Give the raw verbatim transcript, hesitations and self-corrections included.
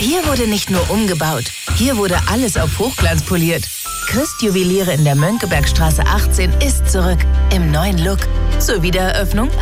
Hier wurde nicht nur umgebaut, hier wurde alles auf Hochglanz poliert. Christ Juweliere in der Mönckebergstraße achtzehn ist zurück im neuen Look. Zur Wiedereröffnung